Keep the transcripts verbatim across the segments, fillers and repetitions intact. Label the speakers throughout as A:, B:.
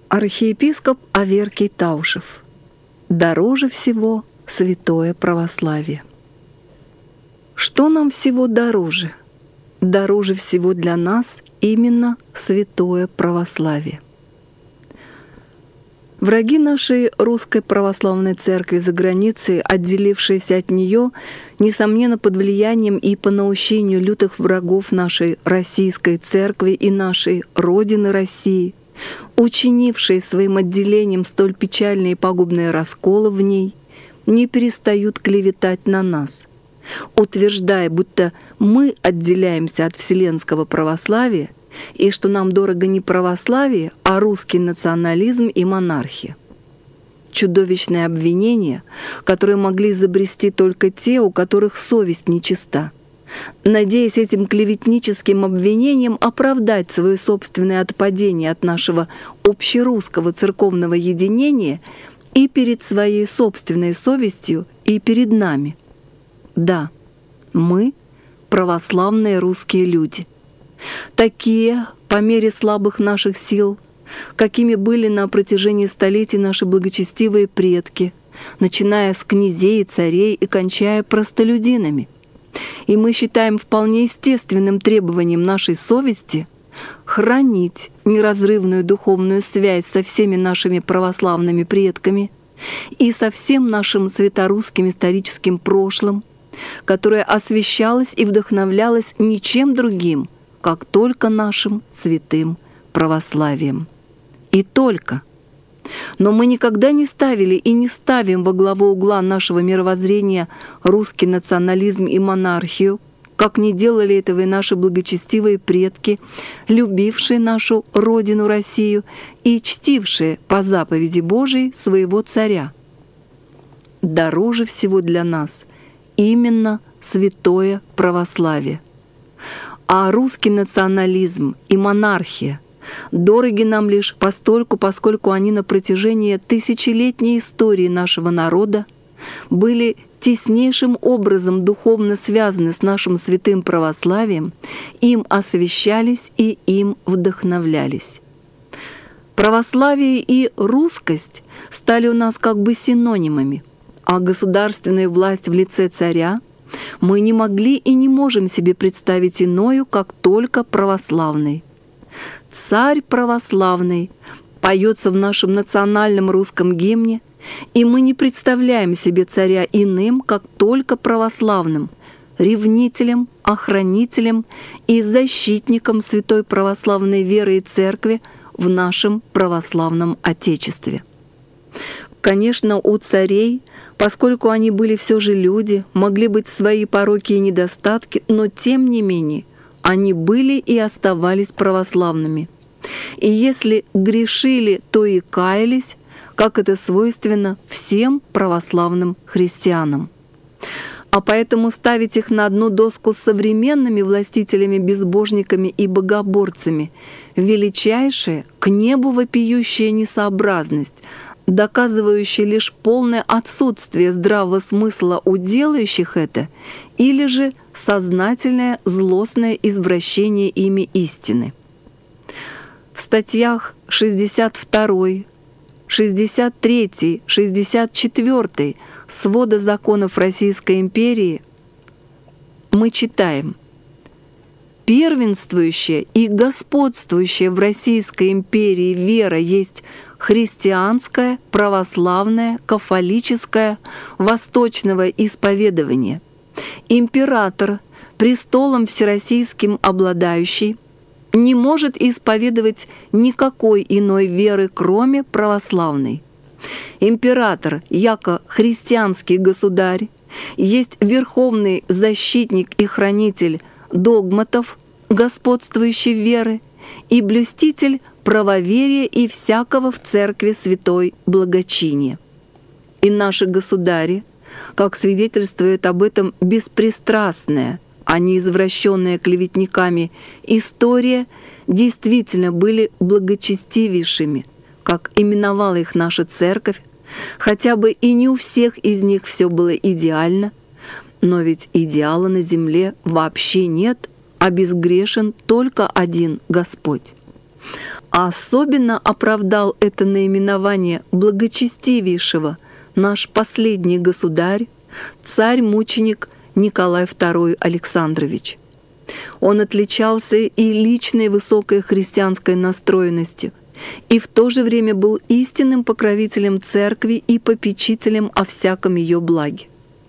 A: Архиепископ Аверкий Таушев. Дороже всего святое православие. Что нам всего дороже? Дороже всего для нас именно святое православие. Враги нашей русской православной церкви за границей, отделившиеся от нее, несомненно, под влиянием и по наущению лютых врагов нашей российской церкви и нашей Родины России, учинившие своим отделением столь печальные и пагубные расколы в ней, не перестают клеветать на нас, утверждая, будто мы отделяемся от вселенского православия и что нам дорого не православие, а русский национализм и монархия. Чудовищное обвинение, которое могли изобрести только те, у которых совесть нечиста, надеясь этим клеветническим обвинением оправдать свое собственное отпадение от нашего общерусского церковного единения и перед своей собственной совестью, и перед нами. Да, мы — православные русские люди. Такие, по мере слабых наших сил, какими были на протяжении столетий наши благочестивые предки, начиная с князей, царей и кончая простолюдинами. И мы считаем вполне естественным требованием нашей совести хранить неразрывную духовную связь со всеми нашими православными предками и со всем нашим святорусским историческим прошлым, которое освящалось и вдохновлялось ничем другим, как только нашим святым православием. И только. Но мы никогда не ставили и не ставим во главу угла нашего мировоззрения русский национализм и монархию, как не делали этого и наши благочестивые предки, любившие нашу Родину Россию и чтившие по заповеди Божией своего царя. Дороже всего для нас именно святое православие. А русский национализм и монархия дороги нам лишь постольку, поскольку они на протяжении тысячелетней истории нашего народа были теснейшим образом духовно связаны с нашим святым православием, им освящались и им вдохновлялись. Православие и русскость стали у нас как бы синонимами, а государственная власть в лице царя мы не могли и не можем себе представить иною, как только православной. «Царь православный» поется в нашем национальном русском гимне, и мы не представляем себе царя иным, как только православным, ревнителем, охранителем и защитником святой православной веры и церкви в нашем православном Отечестве. Конечно, у царей, поскольку они были все же люди, могли быть свои пороки и недостатки, но тем не менее они были и оставались православными. И если грешили, то и каялись, как это свойственно всем православным христианам. А поэтому ставить их на одну доску с современными властителями-безбожниками и богоборцами — величайшая, к небу вопиющая несообразность, доказывающая лишь полное отсутствие здравого смысла у делающих это, или же сознательное злостное извращение ими истины. В статьях шестьдесят второй, шестьдесят третий, шестьдесят четвёртый свода законов Российской империи мы читаем: «Первенствующая и господствующая в Российской империи вера есть христианская, православная, кафолическая, восточного исповедования. Император, престолом всероссийским обладающий, не может исповедовать никакой иной веры, кроме православной. Император, яко христианский государь, есть верховный защитник и хранитель догматов господствующей веры и блюститель правоверия и всякого в церкви святой благочиния. И наши государи, как свидетельствует об этом беспристрастная, а не извращенная клеветниками история, действительно были благочестивейшими, как именовала их наша церковь, хотя бы и не у всех из них все было идеально, но ведь идеала на земле вообще нет, а безгрешен только один Господь. А особенно оправдал это наименование благочестивейшего наш последний государь, царь-мученик Николай второй Александрович. Он отличался и личной высокой христианской настроенностью, и в то же время был истинным покровителем церкви и попечителем о всяком ее благе.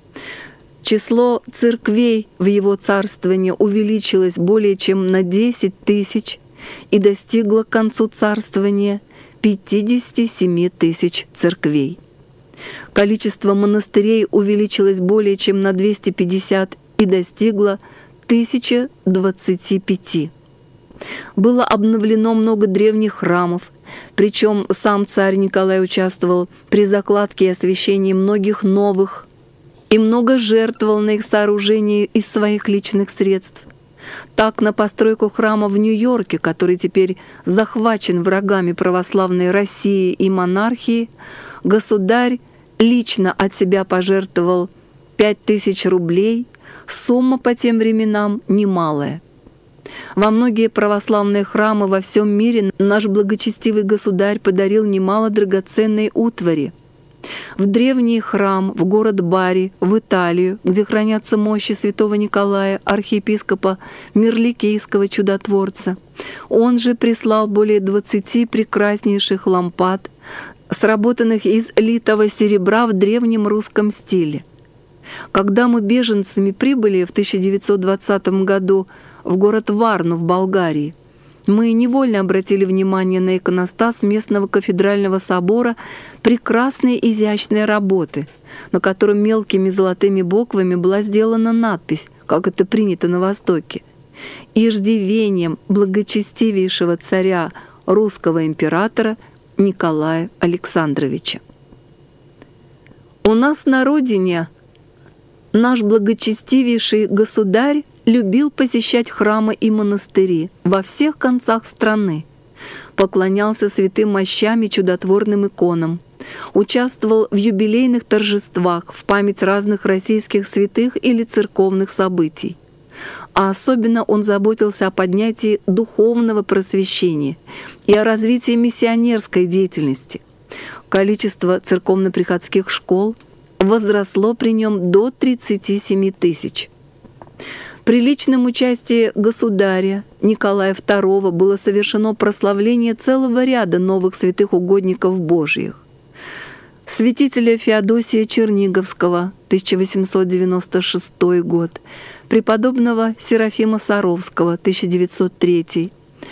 A: Число церквей в его царствовании увеличилось более чем на десять тысяч и достигло к концу царствования пятидесяти семи тысяч церквей. Количество монастырей увеличилось более чем на двести пятьдесят и достигло тысячи двадцати пяти. Было обновлено много древних храмов, причем сам царь Николай участвовал при закладке и освящении многих новых и много жертвовал на их сооружение из своих личных средств. Так, на постройку храма в Нью-Йорке, который теперь захвачен врагами православной России и монархии, государь лично от себя пожертвовал пять тысяч рублей, сумма по тем временам немалая. Во многие православные храмы во всем мире наш благочестивый государь подарил немало драгоценной утвари. В древний храм, в город Бари, в Италию, где хранятся мощи святого Николая, архиепископа Мирликийского чудотворца, он же прислал более двадцати прекраснейших лампад, сработанных из литого серебра в древнем русском стиле. Когда мы беженцами прибыли в тысяча девятьсот двадцатом году в город Варну в Болгарии, мы невольно обратили внимание на иконостас местного кафедрального собора прекрасной изящной работы, на котором мелкими золотыми буквами была сделана надпись, как это принято на Востоке: «Иждивением благочестивейшего царя русского императора Николая Александровича». У нас на родине наш благочестивейший государь любил посещать храмы и монастыри во всех концах страны, поклонялся святым мощам и чудотворным иконам, участвовал в юбилейных торжествах в память разных российских святых или церковных событий. А особенно он заботился о поднятии духовного просвещения и о развитии миссионерской деятельности. Количество церковно-приходских школ возросло при нем до тридцати семи тысяч. При личном участии государя Николая второго было совершено прославление целого ряда новых святых угодников Божьих. Святителя Феодосия Черниговского, тысяча восемьсот девяносто шестой год, преподобного Серафима Саровского, тысяча девятьсот третий,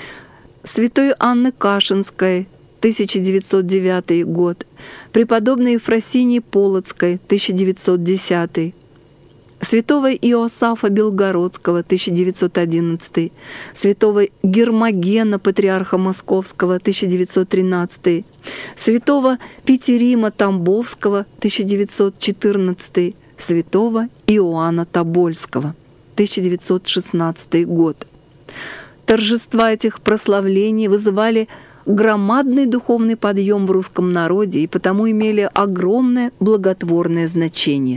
A: святой Анны Кашинской, тысяча девятьсот девятый год, преподобной Ефросинии Полоцкой, тысяча девятьсот десятый, святого Иосафа Белгородского, тысяча девятьсот одиннадцатый, святого Гермогена, патриарха Московского, тысяча девятьсот тринадцатый, святого Петерима Тамбовского, тысяча девятьсот четырнадцатый, святого Иоанна Тобольского, тысяча девятьсот шестнадцатый год. Торжества этих прославлений вызывали громадный духовный подъем в русском народе и потому имели огромное благотворное значение.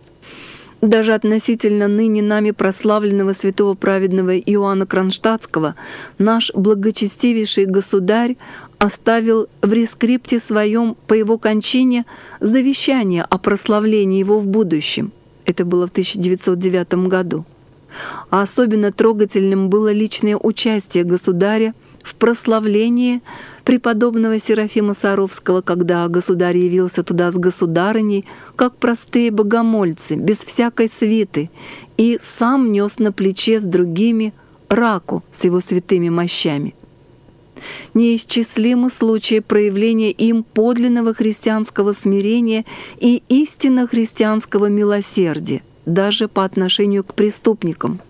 A: Даже относительно ныне нами прославленного святого праведного Иоанна Кронштадтского наш благочестивейший государь оставил в рескрипте своем по его кончине завещание о прославлении его в будущем. Это было в тысяча девятьсот девятом году. А особенно трогательным было личное участие государя в прославлении преподобного Серафима Саровского, когда государь явился туда с государыней, как простые богомольцы, без всякой свиты, и сам нес на плече с другими раку с его святыми мощами. Неисчислимы случаи проявления им подлинного христианского смирения и истинно христианского милосердия, даже по отношению к преступникам.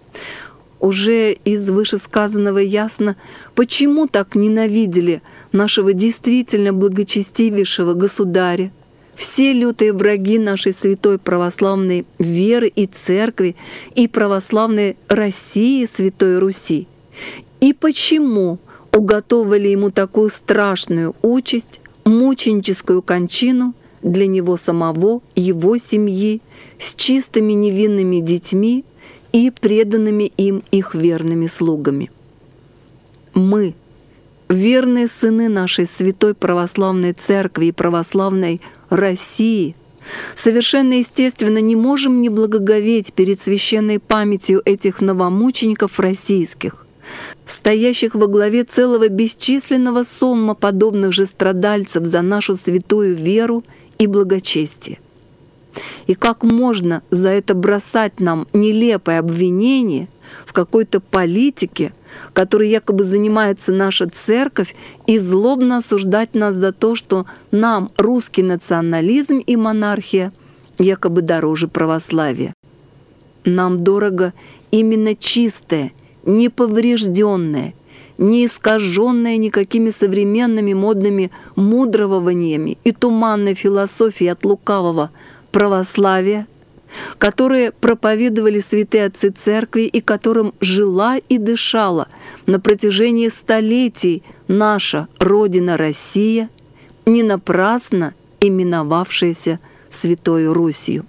A: Уже из вышесказанного ясно, почему так ненавидели нашего действительно благочестивейшего государя все лютые враги нашей святой православной веры и церкви и православной России, Святой Руси, и почему уготовили ему такую страшную участь, мученическую кончину для него самого, его семьи, с чистыми невинными детьми и преданными им их верными слугами. Мы, верные сыны нашей Святой Православной Церкви и Православной России, совершенно естественно не можем не благоговеть перед священной памятью этих новомучеников российских, стоящих во главе целого бесчисленного сонма подобных же страдальцев за нашу святую веру и благочестие. И как можно за это бросать нам нелепое обвинение в какой-то политике, которой якобы занимается наша церковь, и злобно осуждать нас за то, что нам русский национализм и монархия якобы дороже православия? Нам дорого именно чистое, неповрежденное, не искаженное никакими современными модными мудрованиями и туманной философией от лукавого православия, которые проповедовали святые отцы церкви и которым жила и дышала на протяжении столетий наша Родина Россия, не напрасно именовавшаяся Святой Русью.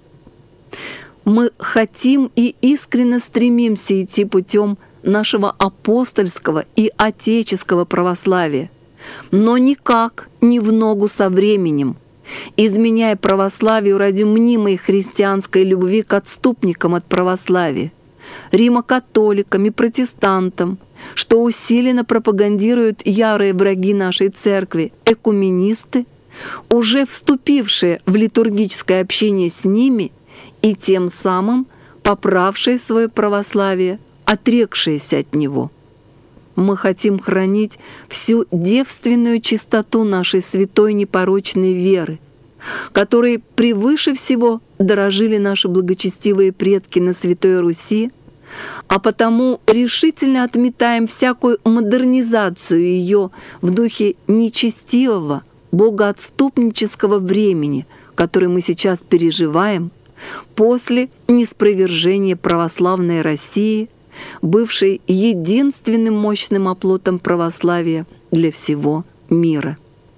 A: Мы хотим и искренне стремимся идти путем нашего апостольского и отеческого православия, но никак не в ногу со временем, изменяя православию ради мнимой христианской любви к отступникам от православия, римокатоликам и протестантам, что усиленно пропагандируют ярые враги нашей церкви, экуменисты, уже вступившие в литургическое общение с ними и тем самым поправшие свое православие, отрекшиеся от него. Мы хотим хранить всю девственную чистоту нашей святой непорочной веры, которой превыше всего дорожили наши благочестивые предки на Святой Руси, а потому решительно отметаем всякую модернизацию ее в духе нечестивого, богоотступнического времени, которое мы сейчас переживаем, после ниспровержения православной России, бывшей единственным мощным оплотом православия для всего мира.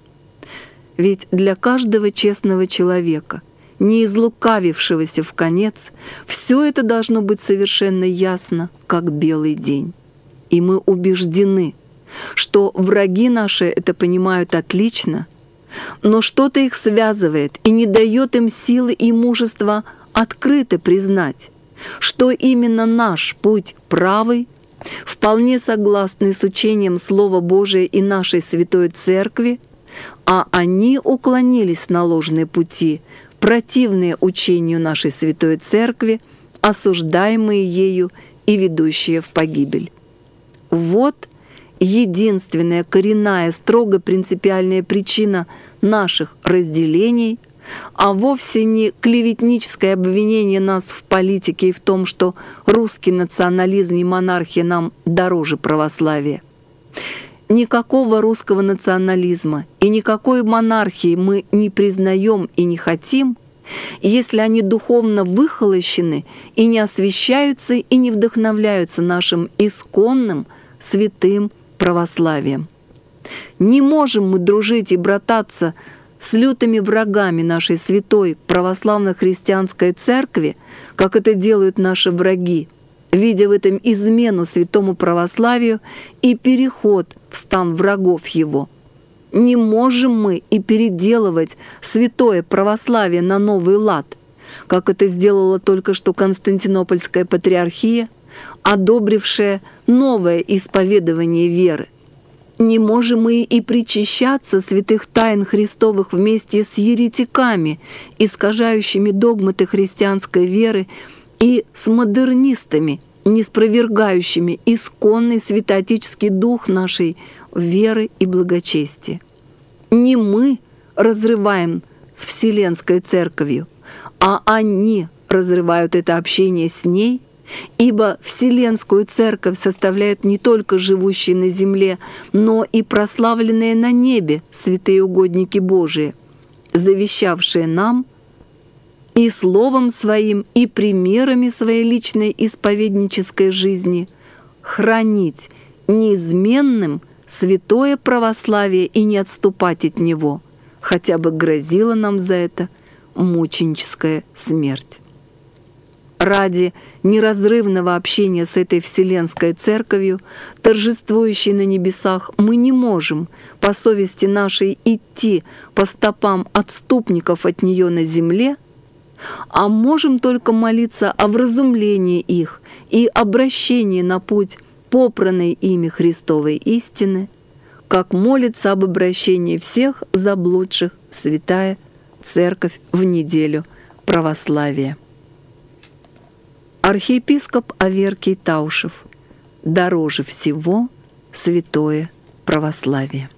A: Ведь для каждого честного человека, не излукавившегося вконец, все это должно быть совершенно ясно, как белый день. И мы убеждены, что враги наши это понимают отлично, но что-то их связывает и не дает им силы и мужества открыто признать, что именно наш путь правый, вполне согласный с учением Слова Божия и нашей Святой Церкви, а они уклонились на ложные пути, противные учению нашей Святой Церкви, осуждаемые ею и ведущие в погибель. Вот единственная коренная, строго принципиальная причина наших разделений, а вовсе не клеветническое обвинение нас в политике и в том, что русский национализм и монархия нам дороже православия. Никакого русского национализма и никакой монархии мы не признаем и не хотим, если они духовно выхолощены и не освящаются и не вдохновляются нашим исконным святым православием. Не можем мы дружить и брататься с лютыми врагами нашей святой православно-христианской церкви, как это делают наши враги, видя в этом измену святому православию и переход в стан врагов его. Не можем мы и переделывать святое православие на новый лад, как это сделала только что Константинопольская патриархия, одобрившая новое исповедование веры. Не можем мы и причащаться святых тайн Христовых вместе с еретиками, искажающими догматы христианской веры, и с модернистами, не спровергающими исконный святоотеческий дух нашей веры и благочестия. Не мы разрываем с Вселенской Церковью, а они разрывают это общение с ней, ибо Вселенскую Церковь составляют не только живущие на земле, но и прославленные на небе святые угодники Божии, завещавшие нам и словом своим, и примерами своей личной исповеднической жизни хранить неизменным святое православие и не отступать от него, хотя бы грозила нам за это мученическая смерть. ради неразрывного общения с этой Вселенской Церковью, торжествующей на небесах, мы не можем по совести нашей идти по стопам отступников от нее на земле, а можем только молиться о вразумлении их и обращении на путь попранной ими Христовой истины, как молится об обращении всех заблудших Святая Церковь в неделю православия. Архиепископ Аверкий Таушев: дороже всего святое православие.